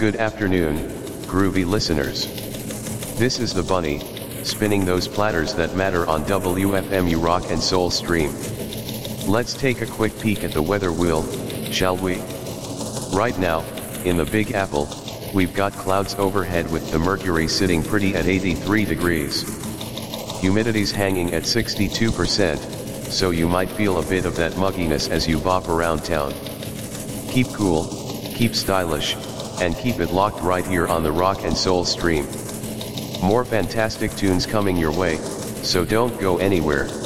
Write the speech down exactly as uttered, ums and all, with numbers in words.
Good afternoon, groovy listeners. This is the Bunny, spinning those platters that matter on W F M U Rock and Soul Stream. Let's take a quick peek at the weather wheel, shall we? Right now, in the Big Apple, we've got clouds overhead with the mercury sitting pretty at eighty-three degrees. Humidity's hanging at sixty-two percent, so you might feel a bit of that mugginess as you bop around town. Keep cool, keep stylish, and keep it locked right here on the Rock and Soul Stream. More fantastic tunes coming your way, so don't go anywhere.